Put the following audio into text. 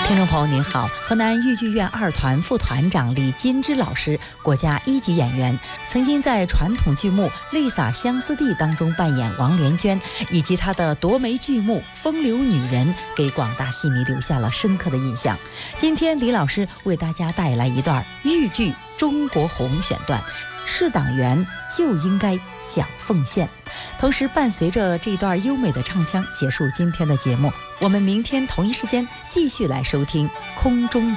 听众朋友您好，河南豫剧院二团副团长李金枝老师，国家1级演员，曾经在传统剧目《泪洒相思地》当中扮演王莲娟，以及她的夺眉剧目《风流女人》，给广大戏迷留下了深刻的印象。今天李老师为大家带来一段豫剧《中国红》选段，是党员就应该讲奉献。同时伴随着这段优美的唱腔结束今天的节目，我们明天同一时间继续来收听空中